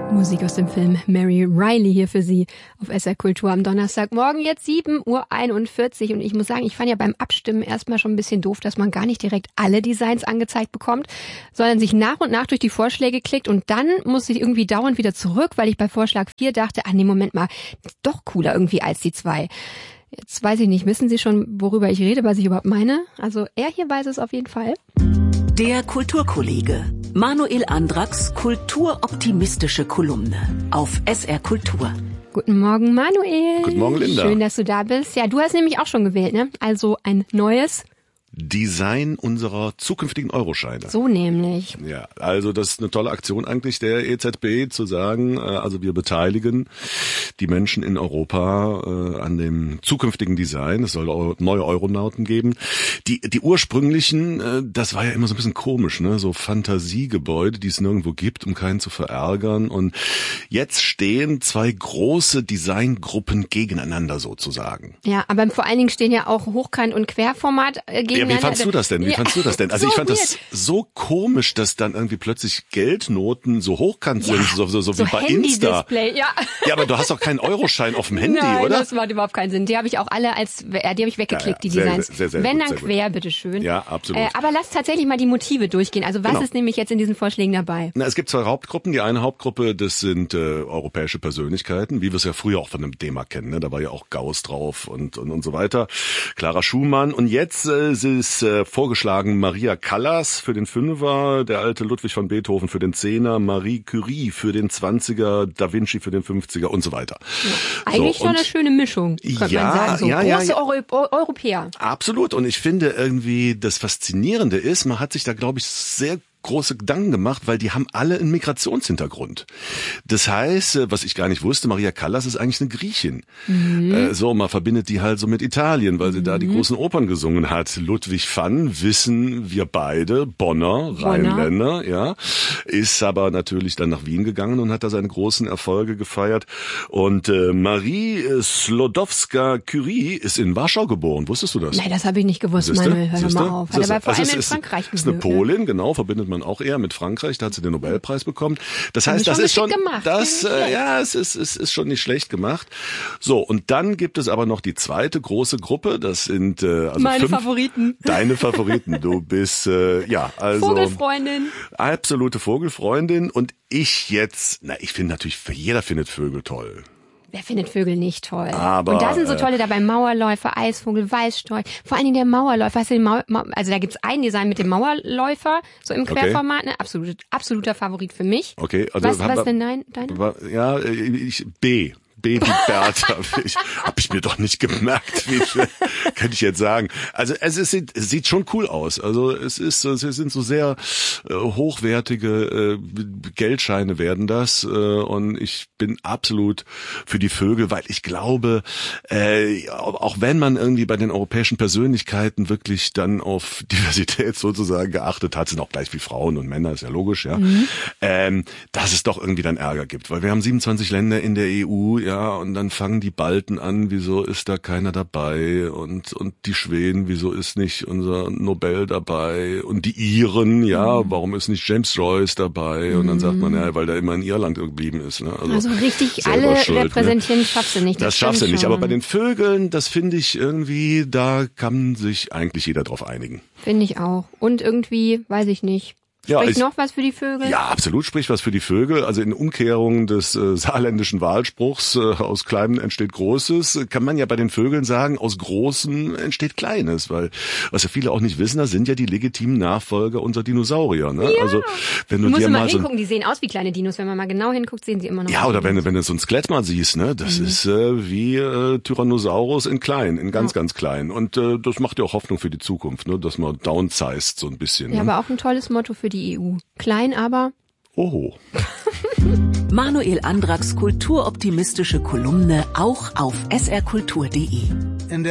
Musik aus dem Film Mary Riley hier für Sie auf SR Kultur am Donnerstagmorgen, jetzt 7:41 Uhr. Und ich muss sagen, ich fand ja beim Abstimmen erstmal schon ein bisschen doof, dass man gar nicht direkt alle Designs angezeigt bekommt, sondern sich nach und nach durch die Vorschläge klickt und dann muss ich irgendwie dauernd wieder zurück, weil ich bei Vorschlag 4 dachte, nee, Moment mal, doch cooler irgendwie als die 2. Jetzt weiß ich nicht, wissen Sie schon, worüber ich rede, was ich überhaupt meine? Also er hier weiß es auf jeden Fall. Der Kulturkollege. Manuel Andracks kulturoptimistische Kolumne auf SR Kultur. Guten Morgen, Manuel. Guten Morgen, Linda. Schön, dass du da bist. Ja, du hast nämlich auch schon gewählt, ne? Also ein neues Design unserer zukünftigen Euroscheine. So nämlich. Ja, also das ist eine tolle Aktion eigentlich der EZB, zu sagen, also wir beteiligen die Menschen in Europa an dem zukünftigen Design. Es soll neue Euronauten geben. Die ursprünglichen, das war ja immer so ein bisschen komisch, ne? So Fantasiegebäude, die es nirgendwo gibt, um keinen zu verärgern. Und jetzt stehen zwei große Designgruppen gegeneinander sozusagen. Ja, aber vor allen Dingen stehen ja auch Hochkant- und Querformat gegeneinander. Ja, wie fandst du das denn? Also so ich fand weird. das so komisch, dass dann irgendwie plötzlich Geldnoten so hochkant sind, so wie bei Insta. Ja. Ja, aber du hast doch keinen Euroschein auf dem Handy, Nein, oder? Das macht überhaupt keinen Sinn. Die habe ich auch alle die habe ich weggeklickt, die Sehr, Designs. sehr, sehr Wenn gut, dann sehr quer, bitteschön. Ja, absolut. Aber lass tatsächlich mal die Motive durchgehen. Also was ist nämlich jetzt in diesen Vorschlägen dabei? Na, es gibt zwei Hauptgruppen. Die eine Hauptgruppe, das sind europäische Persönlichkeiten, wie wir es ja früher auch von dem DEMA kennen. Ne? Da war ja auch Gauss drauf und so weiter. Clara Schumann. Und jetzt ist vorgeschlagen Maria Callas für den Fünfer, der alte Ludwig von Beethoven für den Zehner, Marie Curie für den 20er, Da Vinci für den 50er und so weiter. Ja, eigentlich schon eine schöne Mischung, könnte man sagen. So große Europäer. Absolut. Und ich finde irgendwie, das Faszinierende ist, man hat sich da, glaube ich, sehr große Gedanken gemacht, weil die haben alle einen Migrationshintergrund. Das heißt, was ich gar nicht wusste, Maria Callas ist eigentlich eine Griechin. Man verbindet die halt so mit Italien, weil sie da die großen Opern gesungen hat. Ludwig van, wissen wir beide, Bonner, Rheinländer, ja, ist aber natürlich dann nach Wien gegangen und hat da seine großen Erfolge gefeiert. Und Marie Sklodowska-Curie ist in Warschau geboren. Wusstest du das? Nein, das habe ich nicht gewusst, Manuel. Hör mal auf. Hat aber vor allem in Frankreich ist eine Polin, genau, verbindet man auch eher mit Frankreich, da hat sie den Nobelpreis bekommen. Das heißt, das ist schon gemacht. Es ist schon nicht schlecht gemacht. So, und dann gibt es aber noch die zweite große Gruppe, das sind meine 5 Favoriten. Deine Favoriten. Du bist Vogelfreundin. Absolute Vogelfreundin und ich finde natürlich, jeder findet Vögel toll. Wer findet Vögel nicht toll? Aber, und da sind so tolle dabei, Mauerläufer, Eisvogel, Weißstorch, vor allen Dingen der Mauerläufer. Hast du also da gibt's ein Design mit dem Mauerläufer, so im Querformat, ne? Absoluter Favorit für mich. Okay, also was denn deine? Ja, B wie Bertha. Hab ich mir doch nicht gemerkt, könnte ich jetzt sagen. Also es sieht schon cool aus. Also es sind so sehr hochwertige Geldscheine werden das und ich bin absolut für die Vögel, weil ich glaube, auch wenn man irgendwie bei den europäischen Persönlichkeiten wirklich dann auf Diversität sozusagen geachtet hat, sind auch gleich wie Frauen und Männer, ist ja logisch, ja, dass es doch irgendwie dann Ärger gibt, weil wir haben 27 Länder in der EU, ja, und dann fangen die Balten an, wieso ist da keiner dabei und die Schweden, wieso ist nicht unser Nobel dabei und die Iren, ja, warum ist nicht James Joyce dabei und dann sagt man, ja, weil der immer in Irland geblieben ist. Ne? Also richtig alle schuld, repräsentieren, schaffst du nicht. Das schaffst du nicht, aber bei den Vögeln, das finde ich irgendwie, da kann sich eigentlich jeder drauf einigen. Finde ich auch. Und irgendwie, weiß ich nicht. Spricht noch was für die Vögel? Ja, absolut spricht was für die Vögel. Also in Umkehrung des saarländischen Wahlspruchs, aus Kleinem entsteht Großes, kann man ja bei den Vögeln sagen, aus Großem entsteht Kleines. Weil, was ja viele auch nicht wissen, das sind ja die legitimen Nachfolger unserer Dinosaurier. Ne? Ja. Also wenn du musst dir mal hingucken, die sehen aus wie kleine Dinos. Wenn man mal genau hinguckt, sehen sie immer noch. Ja, oder wenn du so ein Skelett mal siehst, ne, das ist wie Tyrannosaurus in klein, in ganz klein. Und das macht ja auch Hoffnung für die Zukunft, ne, dass man downsized so ein bisschen. Ja, ne? aber auch ein tolles Motto für die EU. Klein, aber Oho. Manuel Andracks kulturoptimistische Kolumne auch auf srkultur.de.